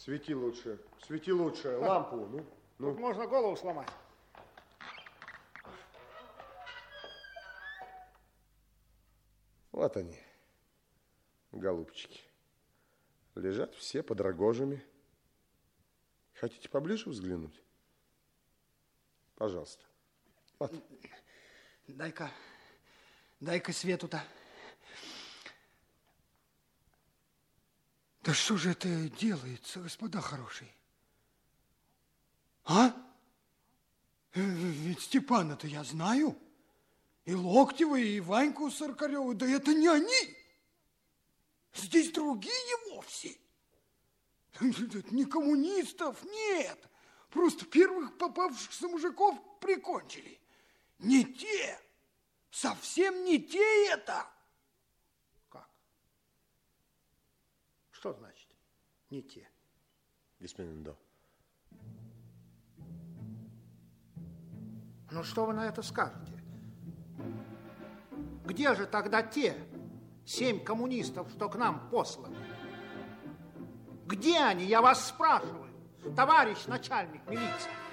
Свети лучше, лампу. Ну. Тут можно голову сломать. Вот они, голубчики. Лежат все под рогожами. Хотите поближе взглянуть? Пожалуйста. Вот. Дай-ка свету-то. Да что же это делается, господа хорошие? А? Ведь Степана-то я знаю. И Локтева, и Ваньку Саркареву. Да это не они. Здесь другие вовсе. Не коммунистов, нет. Просто первых попавшихся мужиков прикончили. Не те. Совсем не те это. Как? Что значит не те? Господин До. Ну, что вы на это скажете? Где же тогда те 7 коммунистов, что к нам посланы? Где они, я вас спрашиваю, товарищ начальник милиции?